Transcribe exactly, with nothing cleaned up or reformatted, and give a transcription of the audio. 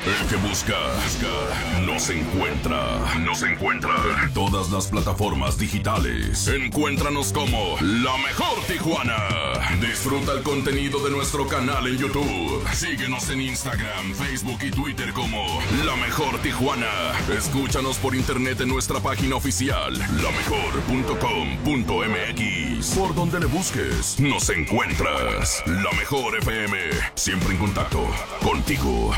El que busca, busca, nos encuentra. Nos encuentra en todas las plataformas digitales. Encuéntranos como La Mejor Tijuana. Disfruta el contenido de nuestro canal en YouTube. Síguenos en Instagram, Facebook y Twitter como La Mejor Tijuana. Escúchanos por internet en nuestra página oficial, la mejor punto com punto m x. Por donde le busques, nos encuentras. La Mejor F M, siempre en contacto contigo.